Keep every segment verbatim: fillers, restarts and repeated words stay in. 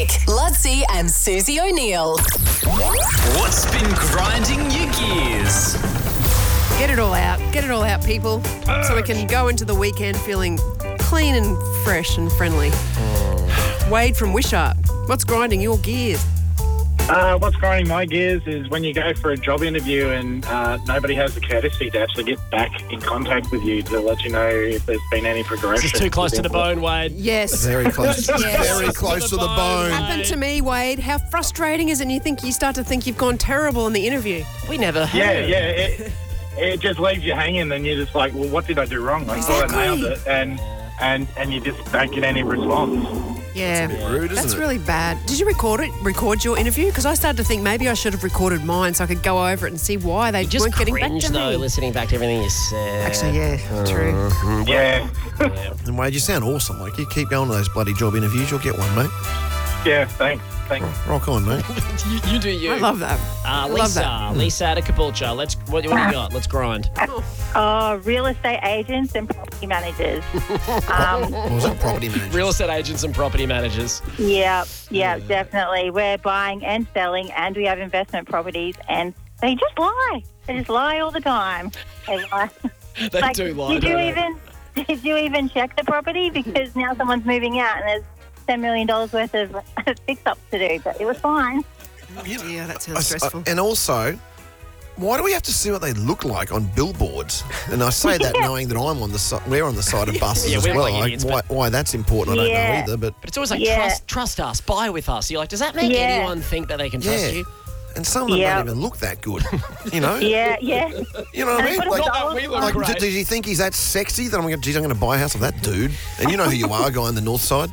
Ludsey and Susie O'Neill. What's been grinding your gears? Get it all out. Get it all out, people. So we can go into the weekend feeling clean and fresh and friendly. Wade from Wishart, what's grinding your gears? Uh, what's grinding my gears is when you go for a job interview and uh, nobody has the courtesy to actually get back in contact with you to let you know if there's been any progression. This is too close to the bone, Wade. Yes. Very close. Yes. Very close to the bone. Happened to me, Wade. How frustrating is it? And you think you start to think you've gone terrible in the interview. We never heard. Yeah, yeah. It, it just leaves you hanging and you're just like, well, what did I do wrong? I thought I nailed it. And, and, and you just don't get any response. Yeah, That's a bit rude, isn't that's it? really bad. Did you record it? Record your interview? Because I started to think maybe I should have recorded mine so I could go over it and see why they You just weren't getting back cringe, to though, me. listening back to everything you said. Actually, yeah, true. Yeah. And Wade, you sound awesome. Like, you keep going to those bloody job interviews, you'll get one, mate. Yeah, thanks. Thanks. Rock on, mate. you, you do you. I love that. Uh, I love Lisa, that. Lisa out of Caboolture. Let's. What, what do you got? Let's grind. Oh, real estate agents and property managers. Um, What was it? Property manager. Real estate agents and property managers. yeah, yeah, definitely. We're buying and selling, and we have investment properties, and they just lie. They just lie all the time. They lie. They Like, do lie. Did you don't they? even did you even check the property? Because now someone's moving out, and there's ten million dollars worth of fix-ups to do. But it was fine. Yeah, that I sounds s- stressful. uh, and also, why do we have to see what they look like on billboards? And I say that Yeah. knowing that I'm on the si- we're on the side of buses Yeah, as we're well. like Like, idiots, why, why that's important, I don't Yeah. know either. But But it's always like, Yeah. trust, trust us, buy with us. You're like, does that make Yeah. anyone think that they can trust yeah, you? and some of them Yeah. don't even look that good. You know. Yeah, yeah. You know what I And mean? put a Like, Not that we look like, great. d- does he think he's that sexy that I'm going? Geez, I'm going to buy a house of that dude. And you know who you are, guy on the north side.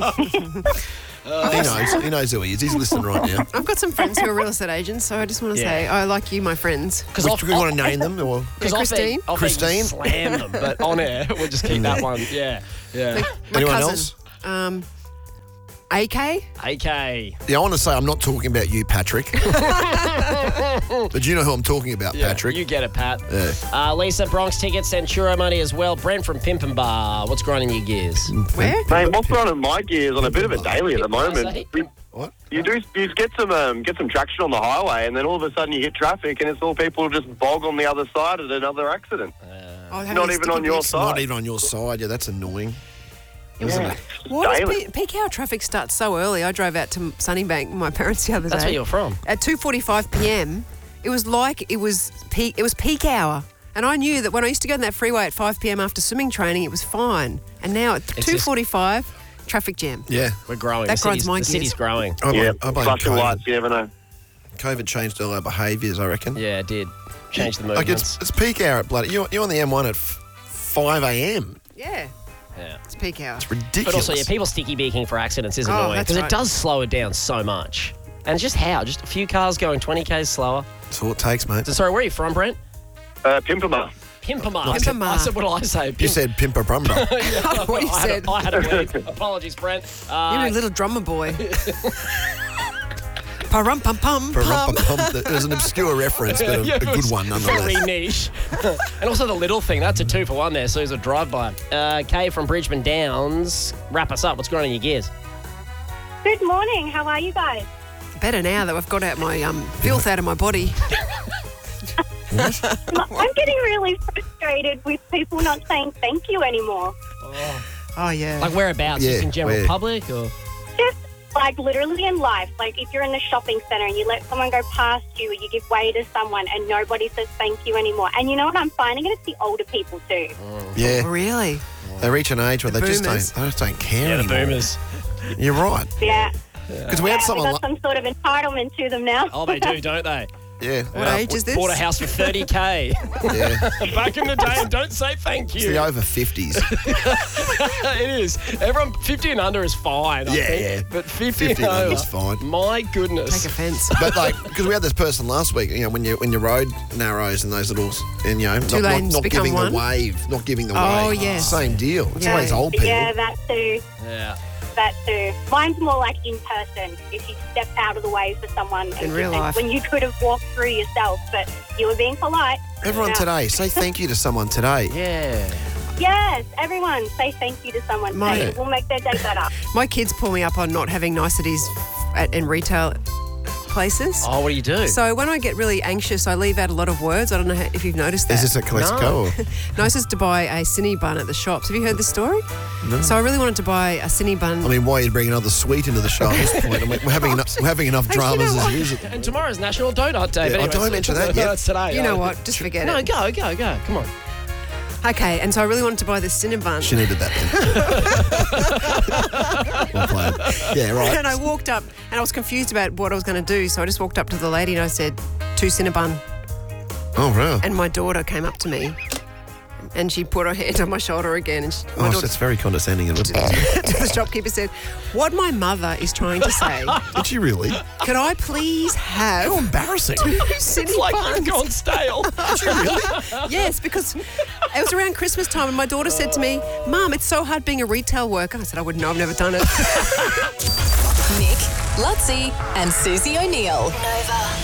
He knows. He knows who he is. He's listening right now. I've got some friends who are real estate agents, so I just want to Yeah. say I like you, my friends. Because Which, do we want to name them or? Because Yeah, off Christine? air- off air you Christine? slam them, but on air we'll just keep that one. Yeah, yeah. My Anyone cousin, else? Um, A K? A K. Yeah, I want to say I'm not talking about you, Patrick. But you know who I'm talking about, Yeah, Patrick. you get it, Pat. Yeah. Uh, Lisa, Bronx tickets, Centura money as well. Brent from Pimp and Bar. What's grinding your gears? Where? Mate, what's running my gears on a bit of a daily at the moment? Say? You, What? you do you get some um, get some traction on the highway, and then all of a sudden you hit traffic, and it's all people just bog on the other side at another accident. Oh, having Not a even sticky on your piece. side. Not even on your side. Yeah, that's annoying. Isn't it? Why does Daily. pe- peak hour traffic start so early? I drove out to Sunnybank with my parents the other That's day. where you're from. At two forty-five p.m. It was like it was peak. It was peak hour, and I knew that when I used to go on that freeway at five p.m. after swimming training, it was fine. And now at It's two forty-five, traffic jam. Yeah. We're growing. That the grinds city's, my the city's gears. growing. I blame, Yeah, I blame flashing COVID. lights, you never know. COVID changed all our behaviours, I reckon. Yeah, it did. Change the Like, movements. it's, it's peak hour at bloody... You're, you're on the M one at f- five a.m. Yeah, yeah. it's peak hour. It's ridiculous. But also, yeah, people sticky beaking for accidents is Oh, annoying that's because right. it does slow it down so much. And just how? Just a few cars going twenty k's slower. That's all it takes, mate. So, sorry, where are you from, Brent? Uh, Pimpama. Pimpama. I said, Pimpama. I said, what did I say? You Pimp- said pimper brumber. Yeah, what you I had a- said. I had a week. Apologies, Brent. You're Uh, a little drummer boy. Parum pum pum pum. It was an obscure reference, but a, yeah, a it good was one Very nonetheless. niche. And also the little thing. That's a two for one there. So it's a drive-by. Uh, Kay from Bridgman Downs. Wrap us up. What's going on in your gears? Good morning. How are you guys? Better now that I've got out my um, filth out of my body. I'm getting really frustrated with people not saying thank you anymore. Oh yeah. Like whereabouts? Yeah, Just in general where? public? Or? Just like literally in life. Like if you're in the shopping centre and you let someone go past you or you give way to someone and nobody says thank you anymore. And you know what I'm finding? It's the older people too. Yeah, Really? they reach an age where The they just don't, boomers. they just don't care Yeah, the anymore. boomers. You're right. Yeah. Because we had Yeah, we someone got like... some sort of entitlement to them now. Oh, they do, don't they? Yeah. What uh, age is this? Bought a house for thirty k. Yeah. Back in the day, and don't say thank It's you. the over fifties. It is. Everyone fifty and under is fine. I Yeah, think. yeah. But fifty, fifty and and over, under's fine. My goodness. Take offence. But like, because we had this person last week, you know, when you when your road narrows and those little, and you know, not, not, lanes not become giving one? the wave, not giving the Oh, wave. yes. Same deal. It's Yeah. always old people. Yeah, that too. Yeah. That too. Mine's more like in person. If you step out of the way for someone and In real and life. when you could have walked through yourself, but you were being polite. Everyone Yeah. today, say thank you to someone today. Yeah. Yes, everyone say thank you to someone. My- Say it will make their day better. My kids pull me up on not having niceties at, in retail places. Oh, what do you do? So when I get really anxious, I leave out a lot of words. I don't know how, if you've noticed that. Is this at Calexico? or- No, I was just to buy a Cine bun at the shops. Have you heard this story? No. So I really wanted to buy a Cine bun. I mean, why are you bringing another sweet into the show at this point? I mean, we're having enough. We're having enough Hey, you know dramas what? as usual. and tomorrow's National Donut Day. Yeah, but oh, anyway, don't so- mention that yet. That's today. you know oh. what? Just forget No, it. go, go, go. Come on. Okay, and so I really wanted to buy this Cine bun. She needed that then. Well played. Yeah, right. And I walked up and I was confused about what I was going to do. So I just walked up to the lady and I said, two Cinnabon. Oh, wow. And my daughter came up to me and she put her hand on my shoulder again. And she, my Oh, daughter that's very condescending. Isn't it? to the shopkeeper said, what my mother is trying to say, Did she really? could I please have How embarrassing. two Cinnabons? It's like you've gone stale. Did she really? Yes, because it was around Christmas time and my daughter said to me, Mum, it's so hard being a retail worker. I said, I wouldn't know, I've never done it. Nick, Lutzi, and Susie O'Neill. Nova.